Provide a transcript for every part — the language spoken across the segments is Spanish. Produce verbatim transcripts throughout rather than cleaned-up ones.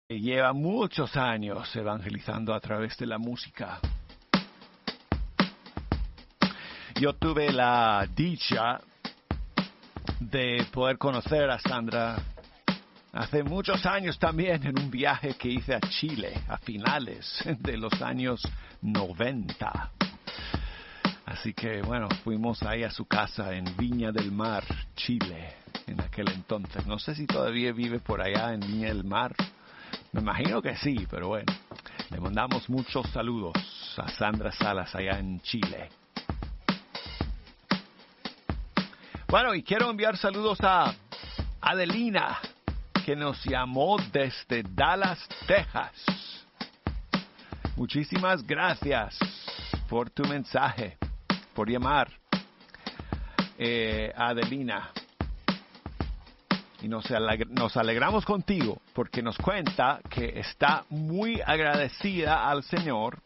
Lleva muchos años evangelizando a través de la música. Yo tuve la dicha de poder conocer a Sandra hace muchos años también en un viaje que hice a Chile a finales de los años noventa. Así que bueno, fuimos ahí a su casa en Viña del Mar, Chile, en aquel entonces. No sé si todavía vive por allá en Viña del Mar. Me imagino que sí, pero bueno, le mandamos muchos saludos a Sandra Salas allá en Chile. Bueno, y quiero enviar saludos a Adelina, que nos llamó desde Dallas, Texas. Muchísimas gracias por tu mensaje, por llamar, eh, Adelina. Y nos, alegr- nos alegramos contigo porque nos cuenta que está muy agradecida al Señor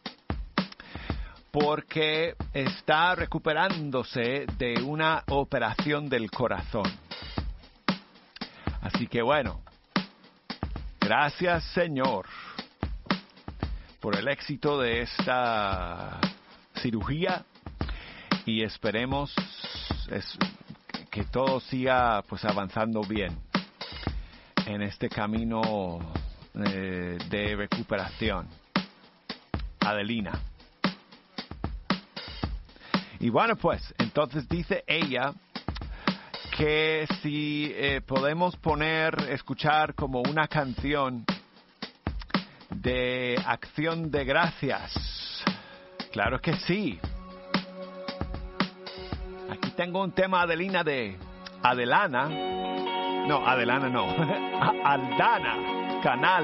porque está recuperándose de una operación del corazón. Así que bueno, gracias Señor por el éxito de esta cirugía y esperemos es, que todo siga pues avanzando bien en este camino eh, de recuperación. Adelina. Y bueno, pues, entonces dice ella que si eh, podemos poner, escuchar como una canción de acción de gracias. Claro que sí. Aquí tengo un tema, Adelina, de Adelana. No, Adelana no. Aldana Canal.